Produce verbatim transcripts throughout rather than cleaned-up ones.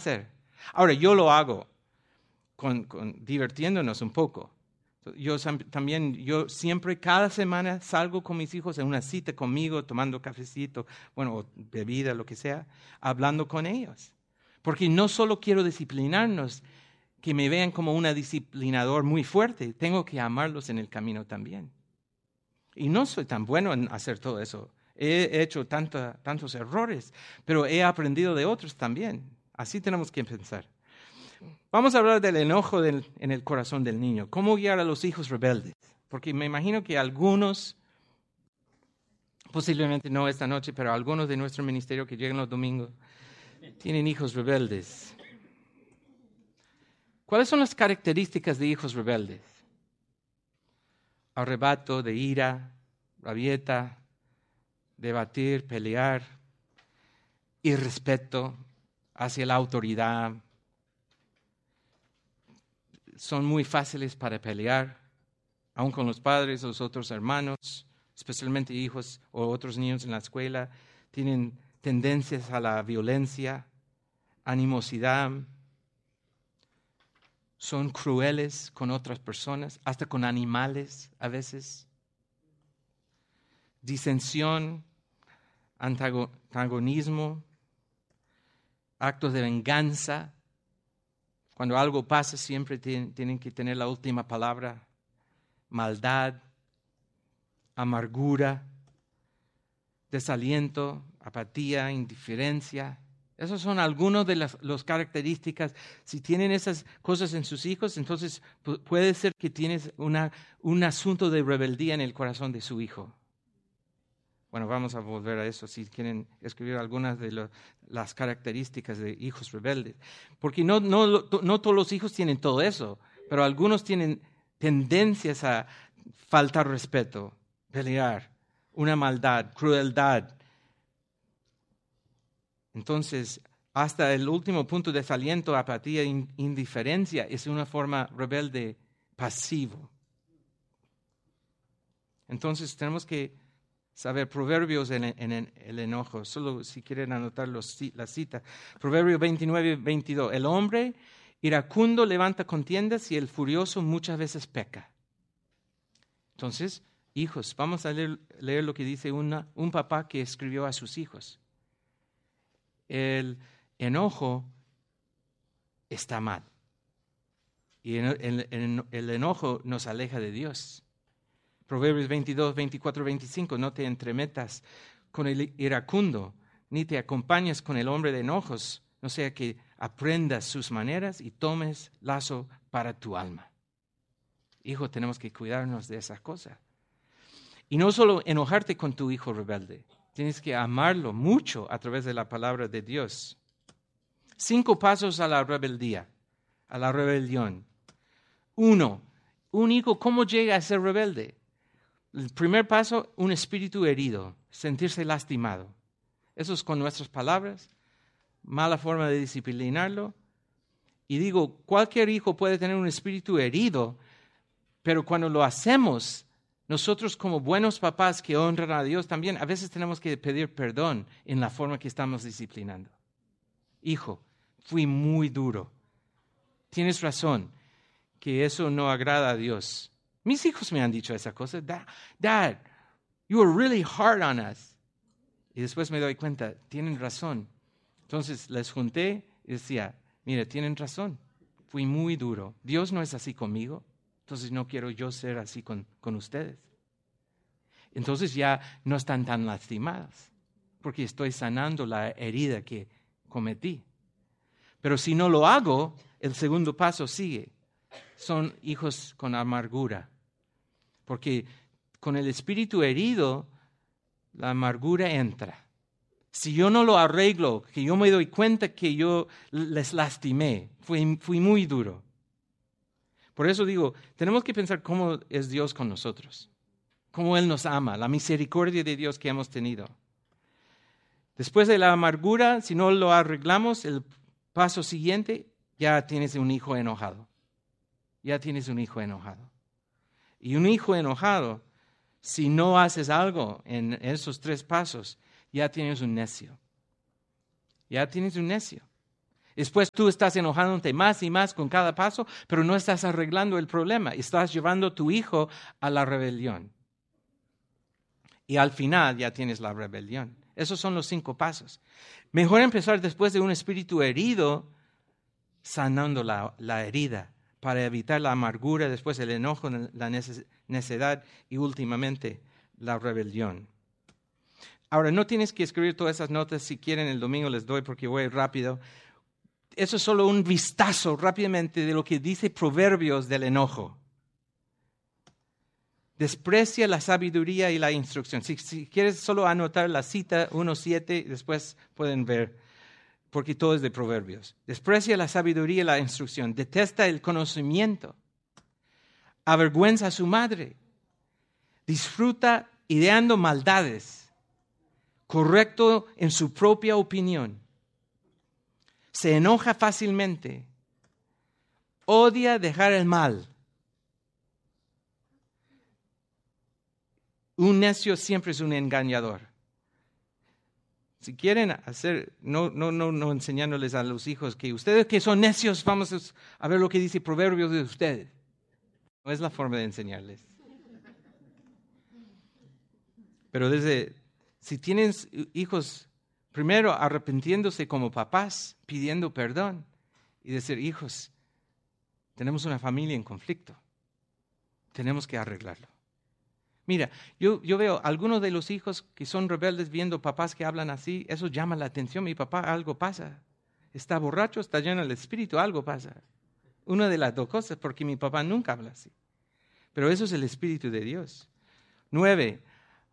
hacer. Ahora, yo lo hago con, con, divirtiéndonos un poco. Yo también, yo siempre, cada semana salgo con mis hijos en una cita conmigo, tomando cafecito, bueno, bebida, lo que sea, hablando con ellos. Porque no solo quiero disciplinarnos, que me vean como un disciplinador muy fuerte, tengo que amarlos en el camino también. Y no soy tan bueno en hacer todo eso. He hecho tanta, tantos errores, pero he aprendido de otros también. Así tenemos que pensar. Vamos a hablar del enojo del, en el corazón del niño. ¿Cómo guiar a los hijos rebeldes? Porque me imagino que algunos, posiblemente no esta noche, pero algunos de nuestro ministerio que llegan los domingos, tienen hijos rebeldes. ¿Cuáles son las características de hijos rebeldes? Arrebato de ira, rabieta, debatir, pelear, irrespeto hacia la autoridad. Son muy fáciles para pelear, aun con los padres o los otros hermanos, especialmente hijos o otros niños en la escuela. Tienen tendencias a la violencia, animosidad. Son crueles con otras personas, hasta con animales a veces. Disensión, antagonismo, actos de venganza. Cuando algo pasa, siempre tienen, tienen que tener la última palabra. Maldad, amargura, desaliento, apatía, indiferencia. Esas son algunas de las, las características. Si tienen esas cosas en sus hijos, entonces pu- puede ser que tienes una, un asunto de rebeldía en el corazón de su hijo. Bueno, vamos a volver a eso si quieren escribir algunas de lo, las características de hijos rebeldes. Porque no, no, no todos los hijos tienen todo eso, pero algunos tienen tendencias a faltar respeto, pelear, una maldad, crueldad. Entonces, hasta el último punto, desaliento, apatía, indiferencia, es una forma rebelde pasivo. Entonces, tenemos que saber Proverbios en, en, en el enojo. Solo si quieren anotar los, la cita. Proverbio veintinueve, veintidós. El hombre iracundo levanta contiendas y el furioso muchas veces peca. Entonces, hijos, vamos a leer, leer lo que dice una, un papá que escribió a sus hijos. El enojo está mal. Y el, el, el, el enojo nos aleja de Dios. Proverbios veintidós, veinticuatro, veinticinco. No te entremetas con el iracundo, ni te acompañes con el hombre de enojos, no sea que aprendas sus maneras y tomes lazo para tu alma. Hijo, tenemos que cuidarnos de esas cosas. Y no solo enojarte con tu hijo rebelde. Tienes que amarlo mucho a través de la palabra de Dios. Cinco pasos a la rebeldía, a la rebelión. Uno, un hijo, ¿cómo llega a ser rebelde? El primer paso, un espíritu herido, sentirse lastimado. Eso es con nuestras palabras, mala forma de disciplinarlo. Y digo, cualquier hijo puede tener un espíritu herido, pero cuando lo hacemos, nosotros como buenos papás que honran a Dios también, a veces tenemos que pedir perdón en la forma que estamos disciplinando. Hijo, fui muy duro. Tienes razón que eso no agrada a Dios. Mis hijos me han dicho esa cosa. Dad, Dad, you were really hard on us. Y después me doy cuenta, tienen razón. Entonces les junté y decía, mire, tienen razón. Fui muy duro. Dios no es así conmigo. Entonces no quiero yo ser así con, con ustedes. Entonces ya no están tan lastimadas, porque estoy sanando la herida que cometí. Pero si no lo hago, el segundo paso sigue. Son hijos con amargura, porque con el espíritu herido, la amargura entra. Si yo no lo arreglo, que yo me doy cuenta que yo les lastimé, fui, fui muy duro. Por eso digo, tenemos que pensar cómo es Dios con nosotros, cómo Él nos ama, la misericordia de Dios que hemos tenido. Después de la amargura, si no lo arreglamos, el paso siguiente, ya tienes un hijo enojado. Ya tienes un hijo enojado. Y un hijo enojado, si no haces algo en esos tres pasos, ya tienes un necio. Ya tienes un necio. Después tú estás enojándote más y más con cada paso, pero no estás arreglando el problema. Estás llevando a tu hijo a la rebelión. Y al final ya tienes la rebelión. Esos son los cinco pasos. Mejor empezar después de un espíritu herido, sanando la, la herida, para evitar la amargura, después el enojo, la necedad y últimamente la rebelión. Ahora, no tienes que escribir todas esas notas. Si quieren, el domingo les doy porque voy rápido. Eso es solo un vistazo rápidamente de lo que dice Proverbios del enojo. Desprecia la sabiduría y la instrucción. Si, si quieres solo anotar la cita uno siete, después pueden ver, porque todo es de Proverbios. Desprecia la sabiduría y la instrucción. Detesta el conocimiento. Avergüenza a su madre. Disfruta ideando maldades. Correcto en su propia opinión. Se enoja fácilmente. Odia dejar el mal. Un necio siempre es un engañador. Si quieren hacer, no, no, no, no enseñándoles a los hijos que ustedes que son necios, vamos a ver lo que dice Proverbios de ustedes. No es la forma de enseñarles. Pero desde, si tienen hijos, primero arrepintiéndose como papás, pidiendo perdón y decir, hijos, tenemos una familia en conflicto, tenemos que arreglarlo. Mira, yo, yo veo algunos de los hijos que son rebeldes viendo papás que hablan así, eso llama la atención. Mi papá, algo pasa. Está borracho, está lleno del espíritu, algo pasa. Una de las dos cosas, porque mi papá nunca habla así. Pero eso es el espíritu de Dios. Nueve,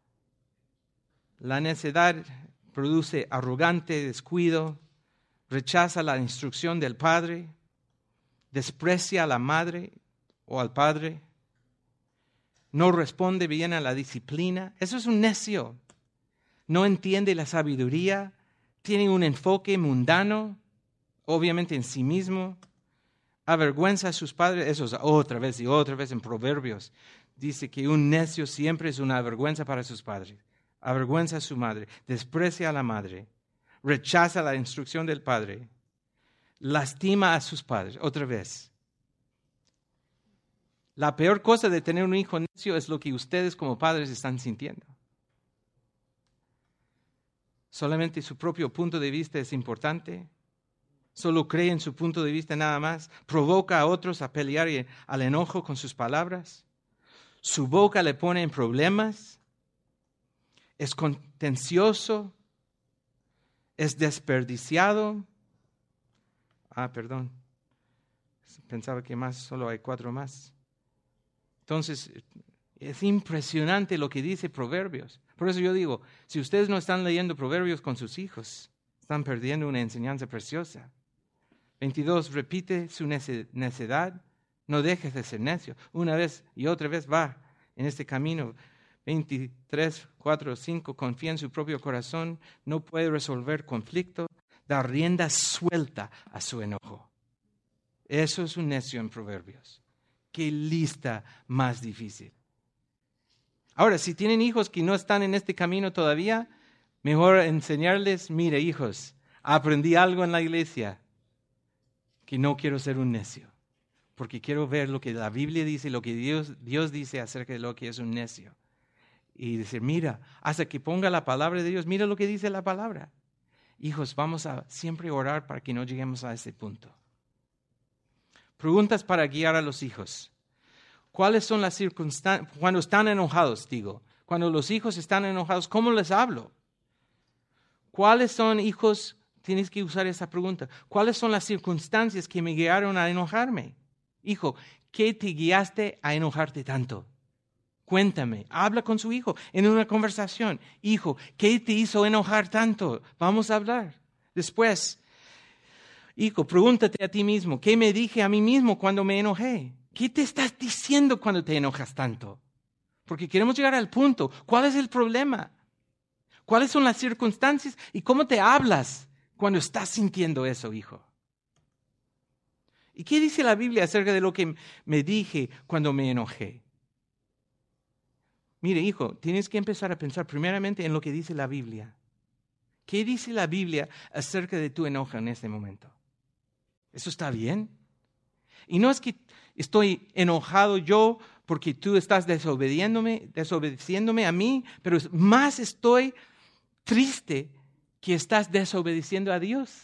la necedad produce arrogante descuido, rechaza la instrucción del padre, desprecia a la madre o al padre, no responde bien a la disciplina. Eso es un necio. No entiende la sabiduría, tiene un enfoque mundano, obviamente en sí mismo, avergüenza a sus padres. Eso es otra vez y otra vez en Proverbios. Dice que un necio siempre es una vergüenza para sus padres. Avergüenza a su madre, desprecia a la madre, rechaza la instrucción del padre, lastima a sus padres. Otra vez. La peor cosa de tener un hijo necio es lo que ustedes como padres están sintiendo. Solamente su propio punto de vista es importante. Solo cree en su punto de vista nada más. Provoca a otros a pelear y al enojo con sus palabras. Su boca le pone en problemas. Es contencioso. Es desperdiciado. Ah, perdón. Pensaba que más, solo hay cuatro más. Entonces, es impresionante lo que dice Proverbios. Por eso yo digo, si ustedes no están leyendo Proverbios con sus hijos, están perdiendo una enseñanza preciosa. veintidós, repite su necedad, no dejes de ser necio. Una vez y otra vez va en este camino. veintitrés, cuatro, cinco, confía en su propio corazón, no puede resolver conflicto, da rienda suelta a su enojo. Eso es un necio en Proverbios. Qué lista más difícil. Ahora, si tienen hijos que no están en este camino todavía, mejor enseñarles, mire hijos, aprendí algo en la iglesia, que no quiero ser un necio, porque quiero ver lo que la Biblia dice, lo que Dios, Dios dice acerca de lo que es un necio. Y decir, mira, hasta que ponga la palabra de Dios, mira lo que dice la palabra. Hijos, vamos a siempre orar para que no lleguemos a ese punto. Preguntas para guiar a los hijos. ¿Cuáles son las circunstancias? Cuando están enojados, digo. Cuando los hijos están enojados, ¿cómo les hablo? ¿Cuáles son, hijos? Tienes que usar esa pregunta. ¿Cuáles son las circunstancias que me guiaron a enojarme? Hijo, ¿qué te guiaste a enojarte tanto? Cuéntame. Habla con su hijo en una conversación. Hijo, ¿qué te hizo enojar tanto? Vamos a hablar. Después, hijo, pregúntate a ti mismo, ¿qué me dije a mí mismo cuando me enojé? ¿Qué te estás diciendo cuando te enojas tanto? Porque queremos llegar al punto. ¿Cuál es el problema? ¿Cuáles son las circunstancias? ¿Y cómo te hablas cuando estás sintiendo eso, hijo? ¿Y qué dice la Biblia acerca de lo que me dije cuando me enojé? Mire, hijo, tienes que empezar a pensar primeramente en lo que dice la Biblia. ¿Qué dice la Biblia acerca de tu enojo en este momento? ¿Eso está bien? Y no es que estoy enojado yo porque tú estás desobediéndome, desobedeciéndome a mí, pero más estoy triste que estás desobedeciendo a Dios.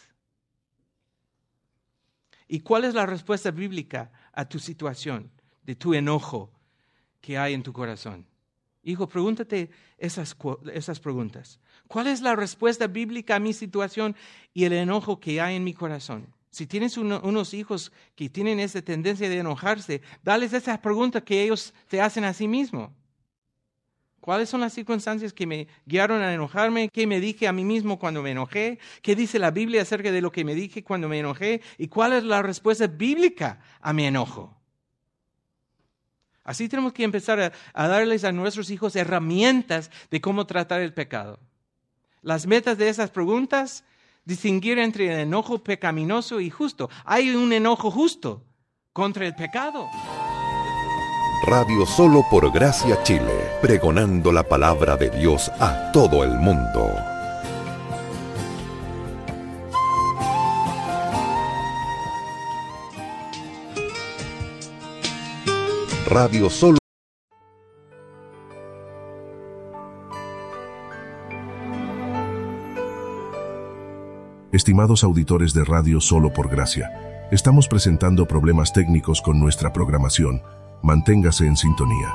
¿Y cuál es la respuesta bíblica a tu situación, de tu enojo que hay en tu corazón? Hijo, pregúntate esas, esas preguntas. ¿Cuál es la respuesta bíblica a mi situación y el enojo que hay en mi corazón? Si tienes uno, unos hijos que tienen esa tendencia de enojarse, dales esas preguntas que ellos se hacen a sí mismos. ¿Cuáles son las circunstancias que me guiaron a enojarme? ¿Qué me dije a mí mismo cuando me enojé? ¿Qué dice la Biblia acerca de lo que me dije cuando me enojé? ¿Y cuál es la respuesta bíblica a mi enojo? Así tenemos que empezar a, a darles a nuestros hijos herramientas de cómo tratar el pecado. Las metas de esas preguntas, distinguir entre el enojo pecaminoso y justo. Hay un enojo justo contra el pecado. Radio Solo por Gracia Chile, pregonando la palabra de Dios a todo el mundo. Radio Solo. Estimados auditores de Radio Solo por Gracia, estamos presentando problemas técnicos con nuestra programación. Manténgase en sintonía.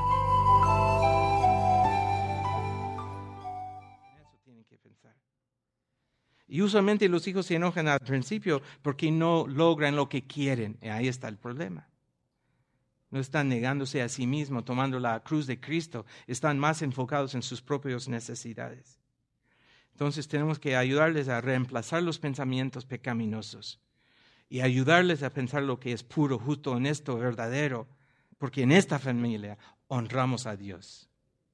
Eso tienen que pensar. Y usualmente los hijos se enojan al principio porque no logran lo que quieren. Y ahí está el problema. No están negándose a sí mismos, tomando la cruz de Cristo. Están más enfocados en sus propias necesidades. Entonces tenemos que ayudarles a reemplazar los pensamientos pecaminosos y ayudarles a pensar lo que es puro, justo, honesto, verdadero, porque en esta familia honramos a Dios.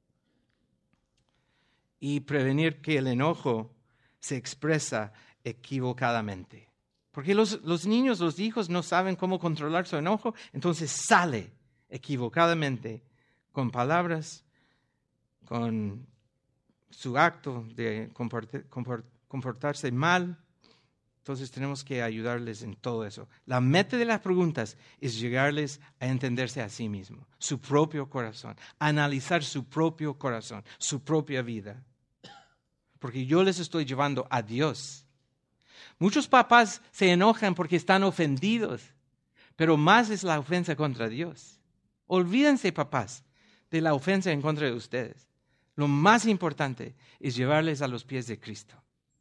Y prevenir que el enojo se expresa equivocadamente. Porque los, los niños, los hijos no saben cómo controlar su enojo, entonces sale equivocadamente con palabras, con su acto de comportarse mal. Entonces tenemos que ayudarles en todo eso. La meta de las preguntas es llegarles a entenderse a sí mismo, su propio corazón, analizar su propio corazón, su propia vida. Porque yo les estoy llevando a Dios. Muchos papás se enojan porque están ofendidos, pero más es la ofensa contra Dios. Olvídense, papás, de la ofensa en contra de ustedes. Lo más importante es llevarles a los pies de Cristo.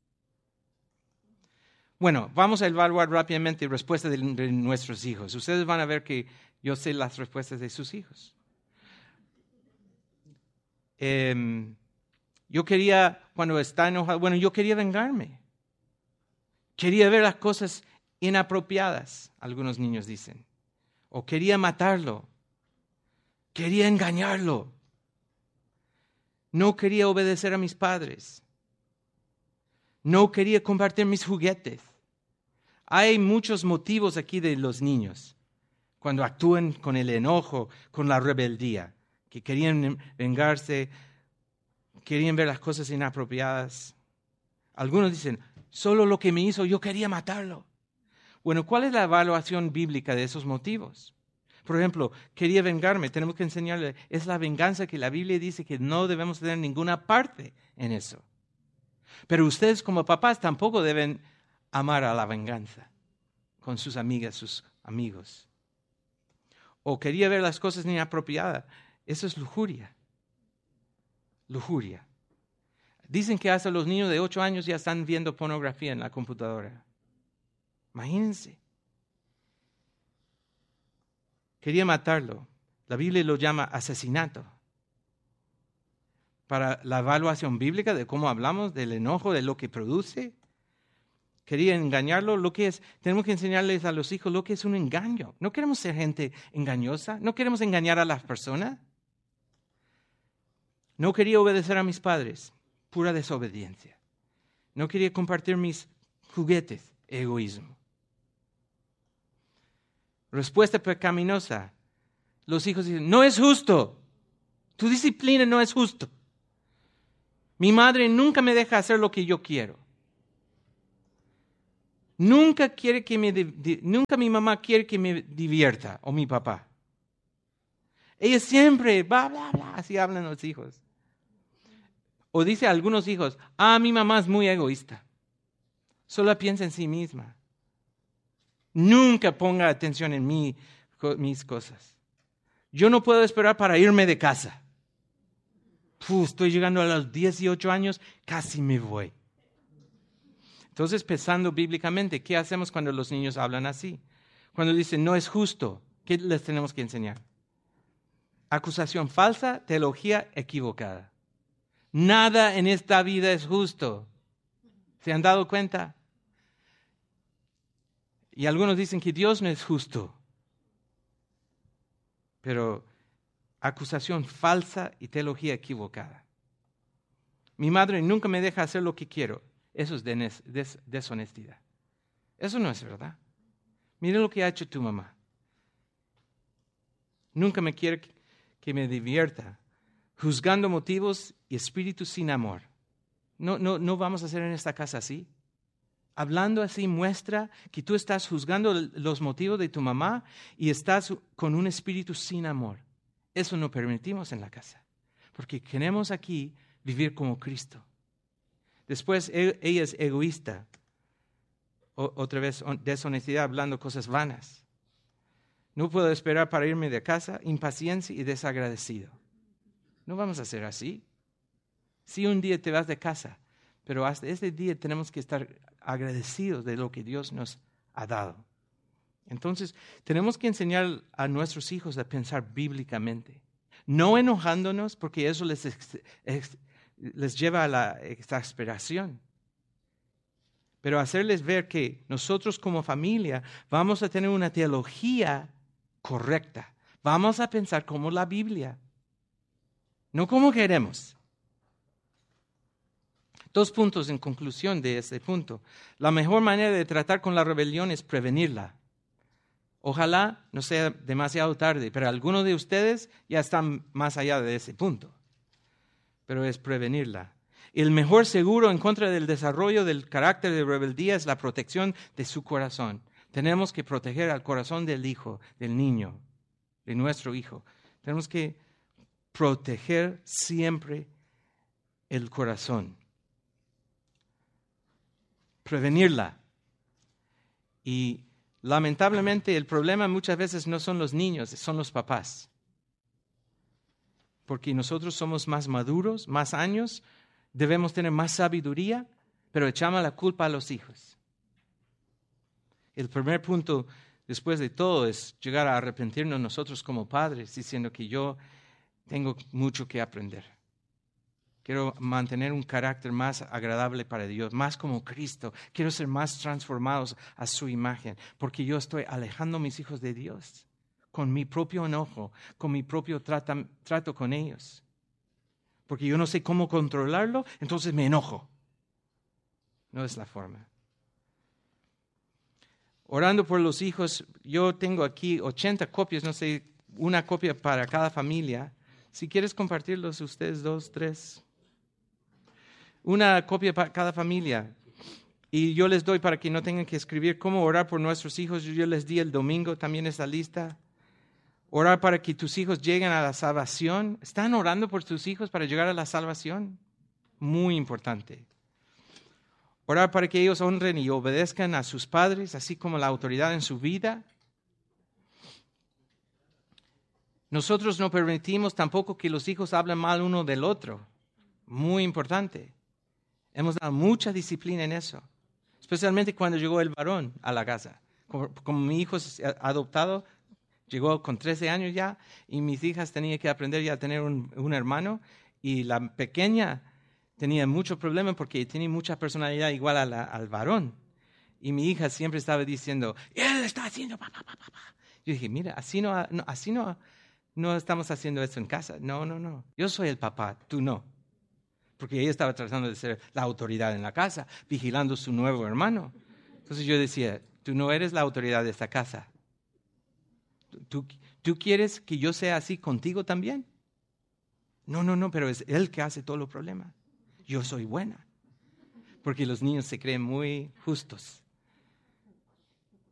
Bueno, vamos a evaluar rápidamente respuestas de, de nuestros hijos. Ustedes van a ver que yo sé las respuestas de sus hijos. Eh, yo quería, cuando está enojado, bueno, yo quería vengarme. Quería ver las cosas inapropiadas, algunos niños dicen. O quería matarlo. Quería engañarlo. No quería obedecer a mis padres. No quería compartir mis juguetes. Hay muchos motivos aquí de los niños cuando actúan con el enojo, con la rebeldía, que querían vengarse, querían ver las cosas inapropiadas. Algunos dicen, solo lo que me hizo, yo quería matarlo. Bueno, ¿cuál es la evaluación bíblica de esos motivos? Por ejemplo, quería vengarme, tenemos que enseñarle, es la venganza que la Biblia dice que no debemos tener ninguna parte en eso. Pero ustedes como papás tampoco deben amar a la venganza con sus amigas, sus amigos. O quería ver las cosas inapropiadas. Eso es lujuria. Lujuria. Dicen que hasta los niños de ocho años ya están viendo pornografía en la computadora. Imagínense. Quería matarlo. La Biblia lo llama asesinato. Para la evaluación bíblica de cómo hablamos del enojo, de lo que produce. Quería engañarlo, lo que es, tenemos que enseñarles a los hijos lo que es un engaño. No queremos ser gente engañosa, no queremos engañar a las personas. No quería obedecer a mis padres, pura desobediencia. No quería compartir mis juguetes, egoísmo. Respuesta pecaminosa. Los hijos dicen, no es justo, tu disciplina no es justo. Mi madre nunca me deja hacer lo que yo quiero. Nunca quiere que me, di, nunca mi mamá quiere que me divierta, o mi papá. Ella siempre, bla, bla, bla, así hablan los hijos. O dice a algunos hijos, ah, mi mamá es muy egoísta. Solo piensa en sí misma. Nunca ponga atención en mí, mis cosas. Yo no puedo esperar para irme de casa. Uf, estoy llegando a los dieciocho años, casi me voy. Entonces, pensando bíblicamente, ¿qué hacemos cuando los niños hablan así? Cuando dicen, no es justo, ¿qué les tenemos que enseñar? Acusación falsa, teología equivocada. Nada en esta vida es justo. ¿Se han dado cuenta? Y algunos dicen que Dios no es justo. Pero acusación falsa y teología equivocada. Mi madre nunca me deja hacer lo que quiero. Eso es des- des- deshonestidad. Eso no es verdad. Mira lo que ha hecho tu mamá. Nunca me quiere que me divierta, juzgando motivos y espíritus sin amor. No, no, no vamos a hacer en esta casa así. Hablando así muestra que tú estás juzgando los motivos de tu mamá y estás con un espíritu sin amor. Eso no permitimos en la casa, porque queremos aquí vivir como Cristo. Después, ella es egoísta. O, otra vez, deshonestidad, hablando cosas vanas. No puedo esperar para irme de casa, impaciencia y desagradecido. No vamos a hacer así. Sí, un día te vas de casa, pero hasta ese día tenemos que estar agradecidos de lo que Dios nos ha dado. Entonces, tenemos que enseñar a nuestros hijos a pensar bíblicamente. No enojándonos, porque eso les, ex, ex, les lleva a la exasperación. Pero hacerles ver que nosotros como familia vamos a tener una teología correcta. Vamos a pensar como la Biblia, no como queremos. Dos puntos en conclusión de este punto. La mejor manera de tratar con la rebelión es prevenirla. Ojalá no sea demasiado tarde, pero algunos de ustedes ya están más allá de ese punto. Pero es prevenirla. El mejor seguro en contra del desarrollo del carácter de rebeldía es la protección de su corazón. Tenemos que proteger al corazón del hijo, del niño, de nuestro hijo. Tenemos que proteger siempre el corazón. Prevenirla. Y lamentablemente el problema muchas veces no son los niños, son los papás. Porque nosotros somos más maduros, más años, debemos tener más sabiduría, pero echamos la culpa a los hijos. El primer punto, después de todo, es llegar a arrepentirnos nosotros como padres, diciendo que yo tengo mucho que aprender. Quiero mantener un carácter más agradable para Dios, más como Cristo. Quiero ser más transformados a su imagen, porque yo estoy alejando a mis hijos de Dios con mi propio enojo, con mi propio trata, trato con ellos. Porque yo no sé cómo controlarlo, entonces me enojo. No es la forma. Orando por los hijos, yo tengo aquí ochenta copias, no sé, una copia para cada familia. Si quieres compartirlos ustedes dos, tres. Una copia para cada familia. Y yo les doy para que no tengan que escribir cómo orar por nuestros hijos. Yo les di el domingo también esa lista. Orar para que tus hijos lleguen a la salvación. ¿Están orando por tus hijos para llegar a la salvación? Muy importante. Orar para que ellos honren y obedezcan a sus padres, así como la autoridad en su vida. Nosotros no permitimos tampoco que los hijos hablen mal uno del otro. Muy importante. Hemos dado mucha disciplina en eso. Especialmente cuando llegó el varón a la casa. Como, como mi hijo es adoptado, llegó con trece años ya, y mis hijas tenían que aprender ya a tener un, un hermano, y la pequeña tenía mucho problema porque tenía mucha personalidad igual a la, al varón. Y mi hija siempre estaba diciendo, él está haciendo papá, papá, papá. Yo dije, mira, así no, no, así no, no estamos haciendo eso en casa. No, no, no. Yo soy el papá, tú no. Porque ella estaba tratando de ser la autoridad en la casa, vigilando a su nuevo hermano. Entonces yo decía, tú no eres la autoridad de esta casa. ¿Tú, ¿Tú quieres que yo sea así contigo también? No, no, no, pero es él que hace todos los problemas. Yo soy buena. Porque los niños se creen muy justos.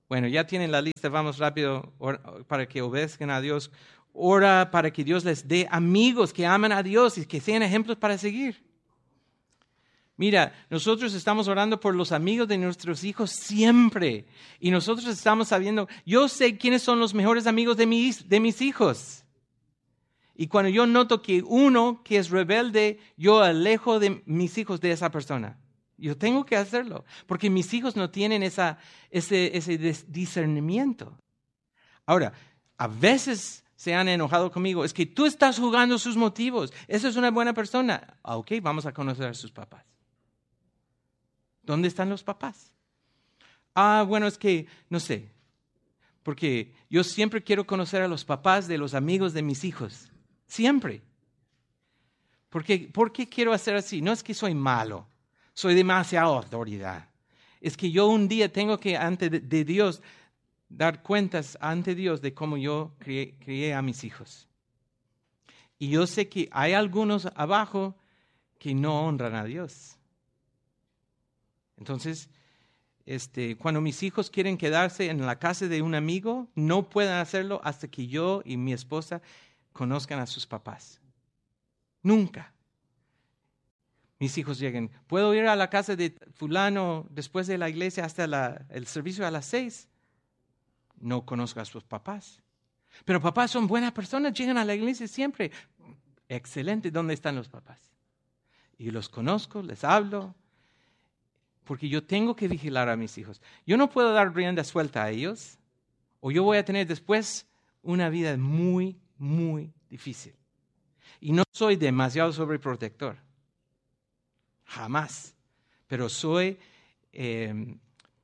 Bueno, ya tienen la lista, vamos rápido para que obedezcan a Dios. Ora para que Dios les dé amigos que amen a Dios y que sean ejemplos para seguir. Mira, nosotros estamos orando por los amigos de nuestros hijos siempre. Y nosotros estamos sabiendo, yo sé quiénes son los mejores amigos de mis, de mis hijos. Y cuando yo noto que uno que es rebelde, yo alejo de mis hijos de esa persona. Yo tengo que hacerlo, porque mis hijos no tienen esa, ese, ese discernimiento. Ahora, a veces se han enojado conmigo. Es que tú estás jugando sus motivos. Esa es una buena persona. Ah, ok, vamos a conocer a sus papás. ¿Dónde están los papás? Ah, bueno, es que, no sé, porque yo siempre quiero conocer a los papás de los amigos de mis hijos. Siempre. ¿Por qué, ¿Por qué quiero hacer así? No es que soy malo, soy demasiada autoridad. Es que yo un día tengo que, ante de Dios, dar cuentas ante Dios de cómo yo crié, crié a mis hijos. Y yo sé que hay algunos abajo que no honran a Dios. Entonces, este, cuando mis hijos quieren quedarse en la casa de un amigo, no pueden hacerlo hasta que yo y mi esposa conozcan a sus papás. Nunca. Mis hijos lleguen, ¿puedo ir a la casa de fulano después de la iglesia hasta la, el servicio a las seis? No conozco a sus papás. Pero papás son buenas personas, llegan a la iglesia siempre. Excelente, ¿dónde están los papás? Y los conozco, les hablo. Porque yo tengo que vigilar a mis hijos. Yo no puedo dar rienda suelta a ellos, o yo voy a tener después una vida muy, muy difícil. Y no soy demasiado sobreprotector. Jamás. Pero soy, eh,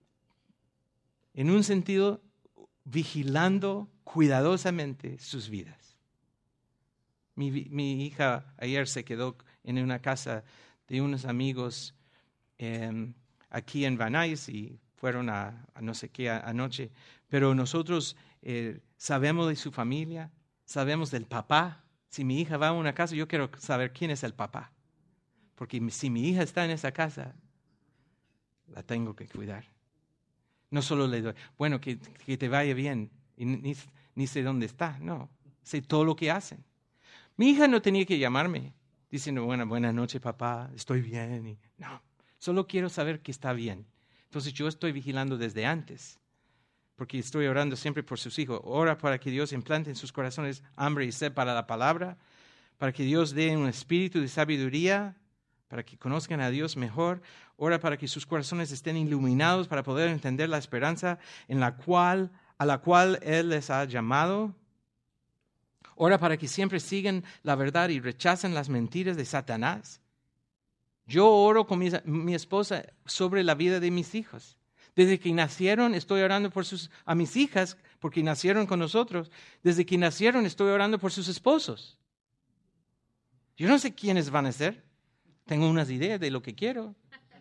en un sentido, vigilando cuidadosamente sus vidas. Mi, mi hija ayer se quedó en una casa de unos amigos eh, aquí en Van Nuys y fueron a, a no sé qué a, anoche, pero nosotros eh, sabemos de su familia, sabemos del papá. Si mi hija va a una casa, yo quiero saber quién es el papá, porque si mi hija está en esa casa, la tengo que cuidar. No solo le doy, bueno, que, que te vaya bien, y ni, ni sé dónde está, no, sé todo lo que hacen. Mi hija no tenía que llamarme diciendo, bueno, buenas noches papá, estoy bien, y, no. Solo quiero saber que está bien. Entonces yo estoy vigilando desde antes, porque estoy orando siempre por sus hijos. Ora para que Dios implante en sus corazones hambre y sed para la palabra, para que Dios dé un espíritu de sabiduría, para que conozcan a Dios mejor. Ora para que sus corazones estén iluminados para poder entender la esperanza en la cual, a la cual Él les ha llamado. Ora para que siempre sigan la verdad y rechacen las mentiras de Satanás. Yo oro con mi, mi esposa sobre la vida de mis hijos. Desde que nacieron estoy orando por sus, a mis hijas, porque nacieron con nosotros. Desde que nacieron estoy orando por sus esposos. Yo no sé quiénes van a ser. Tengo unas ideas de lo que quiero.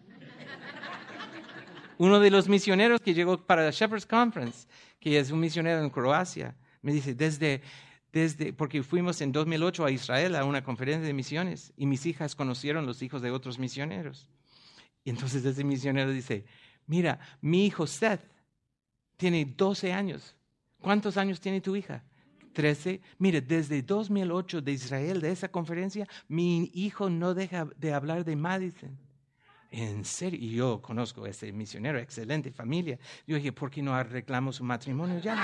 Uno de los misioneros que llegó para la Shepherd's Conference, que es un misionero en Croacia, me dice, desde... Desde, porque fuimos en dos mil ocho a Israel a una conferencia de misiones y mis hijas conocieron los hijos de otros misioneros. Y entonces ese misionero dice, mira, mi hijo Seth tiene doce años. ¿Cuántos años tiene tu hija? trece. Mire, desde dos mil ocho de Israel, de esa conferencia, mi hijo no deja de hablar de Madison. En serio, y yo conozco a ese misionero, excelente familia. Yo dije, ¿por qué no arreglamos su matrimonio ya?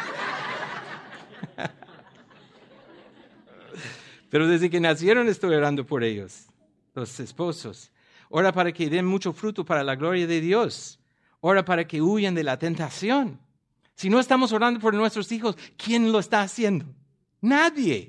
Pero desde que nacieron estoy orando por ellos, los esposos. Ora para que den mucho fruto para la gloria de Dios. Ora para que huyan de la tentación. Si no estamos orando por nuestros hijos, ¿quién lo está haciendo? Nadie.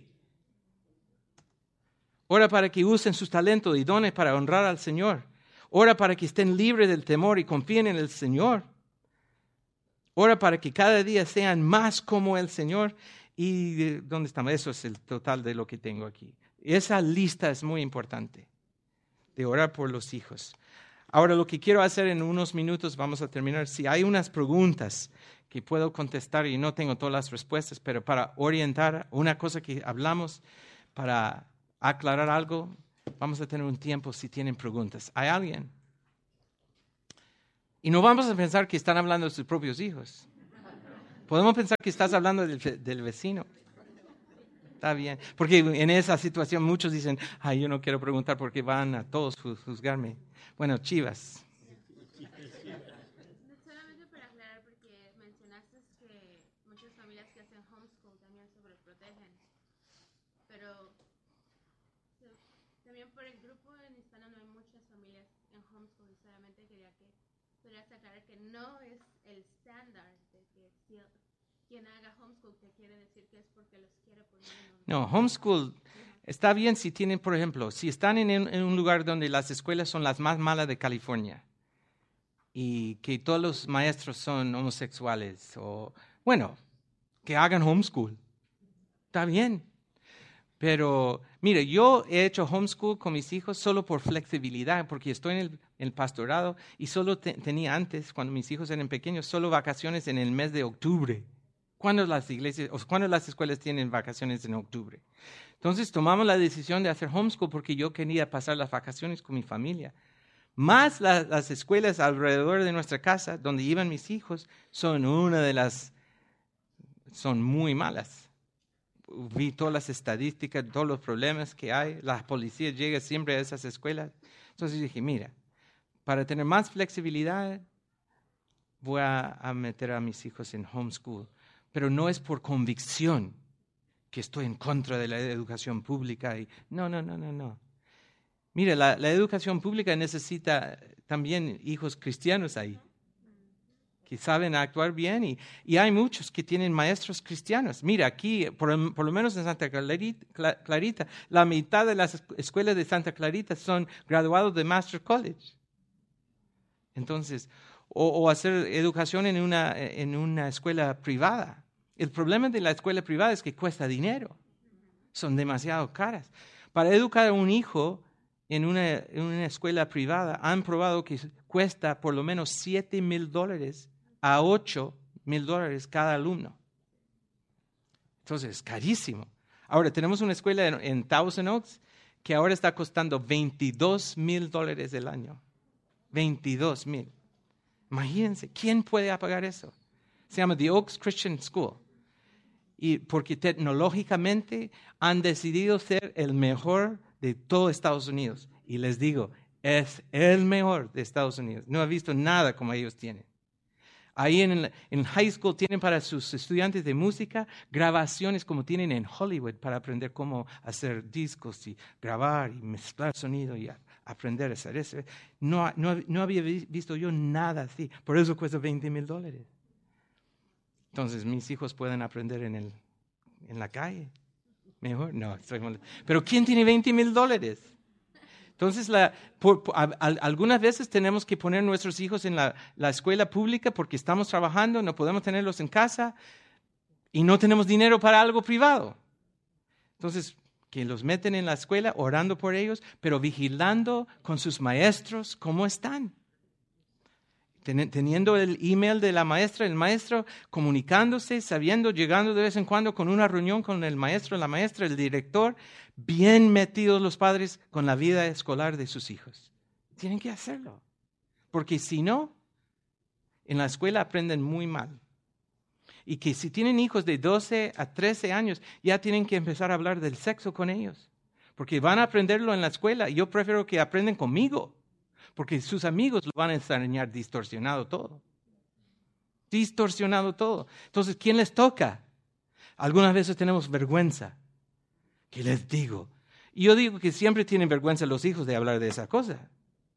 Ora para que usen sus talentos y dones para honrar al Señor. Ora para que estén libres del temor y confíen en el Señor. Ora para que cada día sean más como el Señor. ¿Y dónde estamos? Eso es el total de lo que tengo aquí. Esa lista es muy importante, de orar por los hijos. Ahora, lo que quiero hacer en unos minutos, vamos a terminar. Si hay unas preguntas que puedo contestar y no tengo todas las respuestas, pero para orientar una cosa que hablamos, para aclarar algo, vamos a tener un tiempo si tienen preguntas. ¿Hay alguien? Y no vamos a pensar que están hablando de sus propios hijos. Podemos pensar que estás hablando del, del vecino. Está bien. Porque en esa situación muchos dicen, ay, yo no quiero preguntar porque van a todos juzgarme. Bueno, Chivas. Solamente para aclarar, porque mencionaste que muchas familias que hacen homeschool también sobreprotegen. Pero también por el grupo en hispano no hay muchas familias en homeschool. Y solamente quería que pudieras aclarar que no es el estándar de que si quien haga homeschool te quiere decir que es porque los quiere poner en un... No, homeschool está bien si tienen, por ejemplo, si están en, en un lugar donde las escuelas son las más malas de California y que todos los maestros son homosexuales o, bueno, que hagan homeschool. Está bien. Pero, mire, yo he hecho homeschool con mis hijos solo por flexibilidad, porque estoy en el, en el pastorado y solo te, tenía antes, cuando mis hijos eran pequeños, solo vacaciones en el mes de octubre. ¿Cuándo las iglesias, o cuándo las escuelas tienen vacaciones en octubre? Entonces tomamos la decisión de hacer homeschool porque yo quería pasar las vacaciones con mi familia. Más la, las escuelas alrededor de nuestra casa, donde iban mis hijos, son una de las, son muy malas. Vi todas las estadísticas, todos los problemas que hay. La policía llega siempre a esas escuelas. Entonces dije, mira, para tener más flexibilidad, voy a, a meter a mis hijos en homeschool. Pero no es por convicción que estoy en contra de la educación pública. Y, no, no, no, no, no. Mire, la, la educación pública necesita también hijos cristianos ahí, que saben actuar bien. Y, y hay muchos que tienen maestros cristianos. Mira, aquí, por, por lo menos en Santa Clarita, Clarita, la mitad de las escuelas de Santa Clarita son graduados de Master College. Entonces, o, o hacer educación en una, en una escuela privada. El problema de la escuela privada es que cuesta dinero. Son demasiado caras. Para educar a un hijo en una, en una escuela privada, han probado que cuesta por lo menos siete mil dólares a ocho mil dólares cada alumno. Entonces, es carísimo. Ahora, tenemos una escuela en, en Thousand Oaks que ahora está costando veintidós mil dólares el año. veintidós mil. Imagínense, ¿quién puede pagar eso? Se llama The Oaks Christian School. Y porque tecnológicamente han decidido ser el mejor de todo Estados Unidos. Y les digo, es el mejor de Estados Unidos. No he visto nada como ellos tienen. Ahí en, en high school tienen para sus estudiantes de música grabaciones como tienen en Hollywood para aprender cómo hacer discos y grabar y mezclar sonido y a, aprender a hacer eso. No, no, no había visto yo nada así. Por eso cuesta veinte mil dólares. Entonces, mis hijos pueden aprender en, el, en la calle. Mejor, no, estoy mal. Pero ¿quién tiene veinte mil dólares? Entonces, la, por, por, a, a, algunas veces tenemos que poner nuestros hijos en la, la escuela pública porque estamos trabajando, no podemos tenerlos en casa y no tenemos dinero para algo privado. Entonces, que los meten en la escuela orando por ellos, pero vigilando con sus maestros cómo están. Teniendo el email de la maestra, el maestro comunicándose, sabiendo, llegando de vez en cuando con una reunión con el maestro, la maestra, el director, bien metidos los padres con la vida escolar de sus hijos. Tienen que hacerlo, porque si no, en la escuela aprenden muy mal. Y que si tienen hijos de doce a trece años, ya tienen que empezar a hablar del sexo con ellos, porque van a aprenderlo en la escuela y yo prefiero que aprendan conmigo. Porque sus amigos lo van a enseñar distorsionado todo. Distorsionado todo. Entonces, ¿quién les toca? Algunas veces tenemos vergüenza. ¿Qué les digo? Y yo digo que siempre tienen vergüenza los hijos de hablar de esa cosa.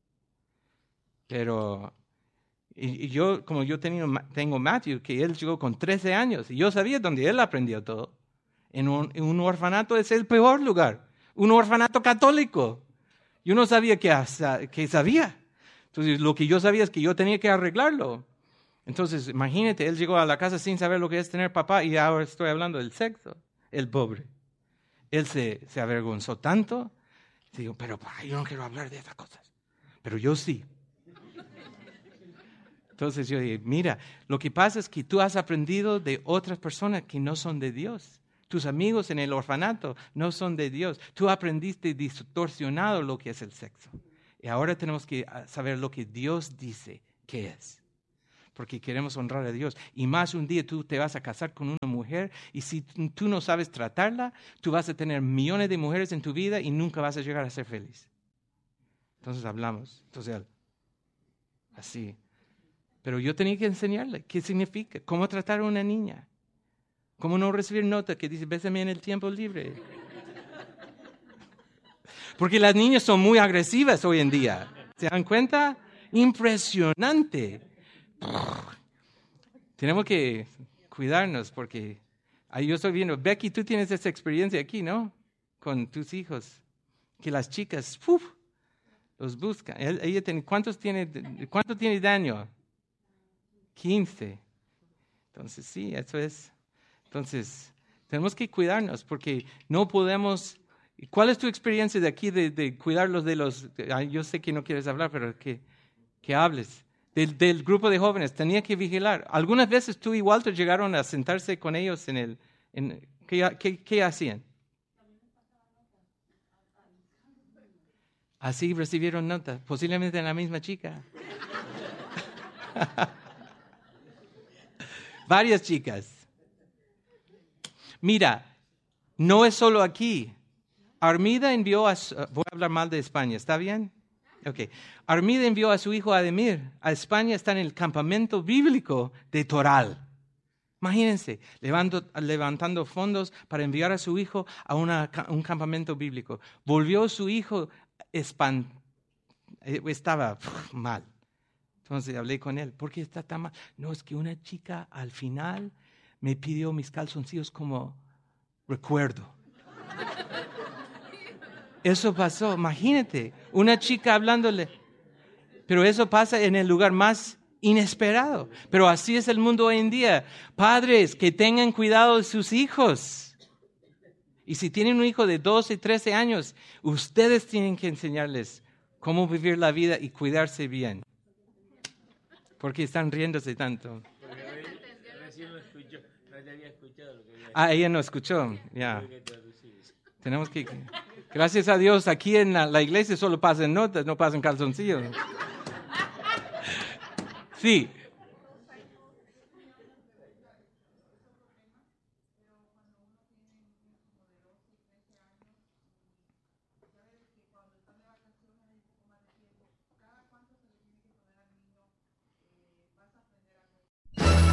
Pero, y, y yo, como yo tengo, tengo Matthew, que él llegó con trece años, y yo sabía dónde él aprendió todo. En un, en un orfanato es el peor lugar. Un orfanato católico. Yo no sabía qué, qué sabía. Entonces, lo que yo sabía es que yo tenía que arreglarlo. Entonces, imagínate, él llegó a la casa sin saber lo que es tener papá y ahora estoy hablando del sexo. El pobre. Él se, se avergonzó tanto. Digo, pero papá, yo no quiero hablar de esas cosas. Pero yo sí. Entonces yo dije, mira, lo que pasa es que tú has aprendido de otras personas que no son de Dios. Tus amigos en el orfanato no son de Dios. Tú aprendiste distorsionado lo que es el sexo. Y ahora tenemos que saber lo que Dios dice que es. porque queremos honrar a Dios. Y más un día tú te vas a casar con una mujer y si tú no sabes tratarla, tú vas a tener millones de mujeres en tu vida y nunca vas a llegar a ser feliz. Entonces hablamos. Entonces, así. Pero yo tenía que enseñarle qué significa, cómo tratar a una niña. Cómo no recibir nota que dice, bésame en el tiempo libre. Porque las niñas son muy agresivas hoy en día. ¿Se dan cuenta? Impresionante. Tenemos que cuidarnos porque ahí yo estoy viendo, Becky, tú tienes esa experiencia aquí, ¿no? Con tus hijos. Que las chicas, ¡uf!, los buscan. Ella tiene, ¿cuántos tiene, ¿Cuánto tiene Daniel? quince. Entonces, sí, eso es. Entonces, tenemos que cuidarnos porque no podemos. ¿Cuál es tu experiencia de aquí de, de cuidarlos de los? Yo sé que no quieres hablar, pero que, que hables. Del, del grupo de jóvenes, tenía que vigilar. Algunas veces tú y Walter llegaron a sentarse con ellos en el. En, ¿qué, qué, ¿Qué hacían? Así recibieron notas, posiblemente en la misma chica. Varias chicas. Mira, no es solo aquí. Armida envió a su, voy a hablar mal de España, ¿está bien? Okay. Armida envió a su hijo Ademir a España, está en el campamento bíblico de Toral. Imagínense, levanto, levantando fondos para enviar a su hijo a una, un campamento bíblico. Volvió su hijo espant, estaba pff, mal. Entonces hablé con él, ¿por qué está tan mal? No, es que una chica al final me pidió mis calzoncillos como recuerdo. Eso pasó, imagínate, una chica hablándole. Pero eso pasa en el lugar más inesperado. Pero así es el mundo hoy en día. Padres, que tengan cuidado de sus hijos. Y si tienen un hijo de doce, trece años, ustedes tienen que enseñarles cómo vivir la vida y cuidarse bien. Porque están riéndose tanto. Ah, ella no escuchó, ya. Yeah. Tenemos que, gracias a Dios, aquí en la, la iglesia solo pasan notas, no pasan calzoncillos. Sí,